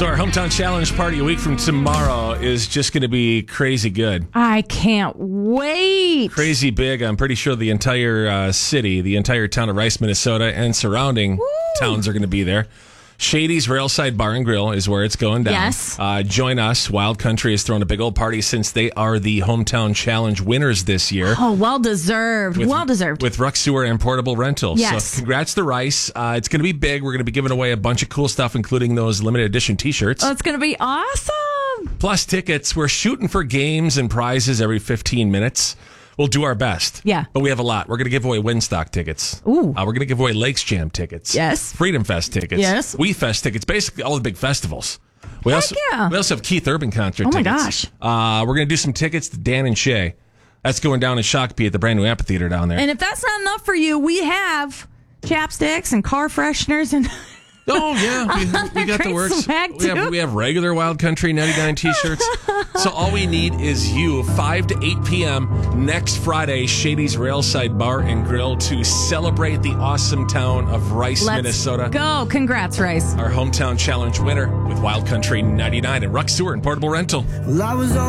So our Hometown Challenge party a week from tomorrow is just going to be crazy good. I can't wait. Crazy big. I'm pretty sure the entire city, the entire town of Rice, Minnesota, and surrounding towns are going to be there. Shady's Railside Bar and Grill is where it's going down. Yes. Join us. Wild Country has thrown a big old party since they are the Hometown Challenge winners this year. Oh, well deserved. With Ruck Sewer and Portable Rental. Yes. So congrats to Rice. It's going to be big. We're going to be giving away a bunch of cool stuff, including those limited edition t-shirts. Oh, it's going to be awesome. Plus tickets. We're shooting for games and prizes every 15 minutes. We'll do our best. Yeah. But we have a lot. We're going to give away Winstock tickets. Ooh. We're going to give away Lakes Jam tickets. Yes. Freedom Fest tickets. Yes. We Fest tickets. Basically all the big festivals. We also have Keith Urban concert tickets. Oh, my gosh. We're going to do some tickets to Dan and Shay. That's going down in Shakopee at the brand new amphitheater down there. And if that's not enough for you, we have chapsticks and car fresheners and... Oh, yeah. We got the works. We have regular Wild Country 99 t-shirts. So all we need is you, 5 to 8 p.m. next Friday, Shady's Railside Bar and Grill to celebrate the awesome town of Rice, Minnesota. Go. Congrats, Rice. Our Hometown Challenge winner with Wild Country 99 and Ruck Sewer and Portable Rental. Well, I was